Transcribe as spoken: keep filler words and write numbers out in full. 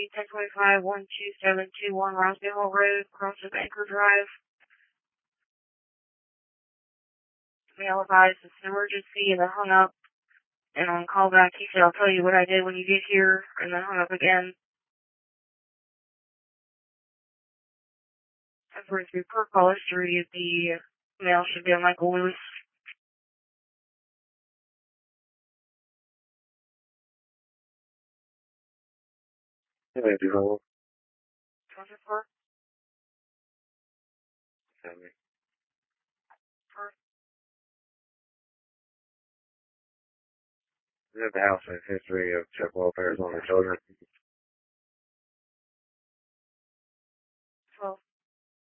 ten twenty-five, one two seven two one Rosedale Road, across of Anchor Drive. Mail advised it's an emergency, and then hung up. And on callback, he said, I'll tell you what I did when you get here, and then hung up again. I've read through per call history, the mail should be on Michael Lewis. Yeah, do hold. twenty-four? Family. First. We have the house has history of child welfare on the children.